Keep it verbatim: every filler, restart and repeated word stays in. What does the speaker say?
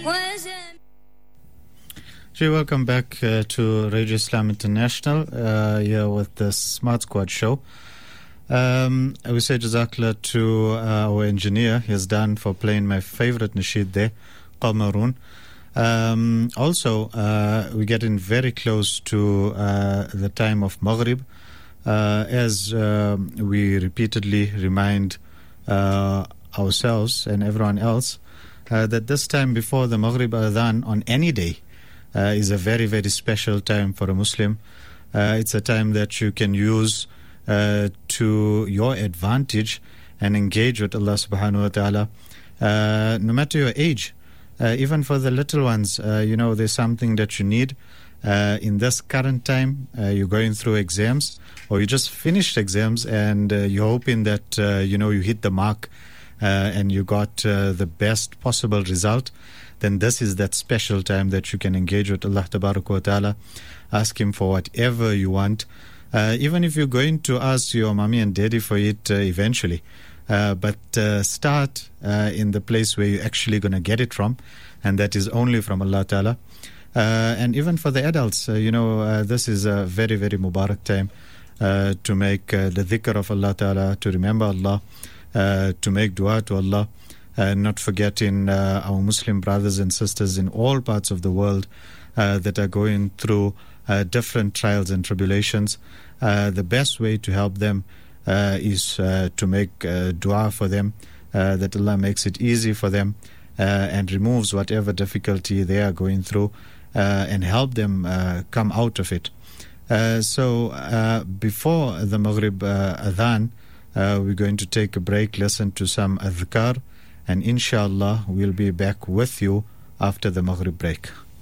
Jay, welcome back uh, to Radio Islam International, uh, here with the Smart Squad show. Um, I would say Jazakallah to uh, our engineer, he's done for playing my favorite nasheed there, Qamarun. Um, also, uh, we're getting very close to uh, the time of Maghrib, uh, as uh, we repeatedly remind uh, ourselves and everyone else uh, that this time before the Maghrib Adhan on any day uh, is a very, very special time for a Muslim. Uh, it's a time that you can use uh, to your advantage and engage with Allah subhanahu wa ta'ala, uh, no matter your age. Uh, even for the little ones, uh, you know, there's something that you need. Uh, in this current time, uh, you're going through exams, or you just finished exams, and uh, you're hoping that, uh, you know, you hit the mark uh, and you got uh, the best possible result. Then this is that special time that you can engage with Allah Tabarak wa Ta'ala, ask Him for whatever you want. Uh, even if you're going to ask your mommy and daddy for it uh, eventually. Uh, but uh, start uh, in the place where you're actually going to get it from, and that is only from Allah Ta'ala. Uh, and even for the adults, uh, you know, uh, this is a very, very Mubarak time uh, to make uh, the dhikr of Allah Ta'ala, to remember Allah, uh, to make dua to Allah, uh, not forgetting uh, our Muslim brothers and sisters in all parts of the world uh, that are going through uh, different trials and tribulations. Uh, the best way to help them Uh, is uh, to make uh, dua for them, uh, that Allah makes it easy for them uh, and removes whatever difficulty they are going through uh, and help them uh, come out of it. Uh, so uh, before the Maghrib uh, Adhan, uh, we're going to take a break, listen to some adhkar, and inshallah we'll be back with you after the Maghrib break.